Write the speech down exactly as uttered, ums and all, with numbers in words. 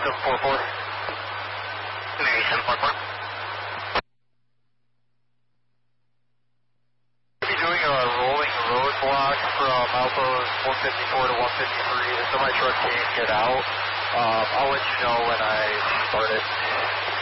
seven four four. Mary seven four four. We'll be doing a rolling roadblock from outpost one fifty-four to one fifty-three, so my truck can't get out. Um, I'll let you know when I start it.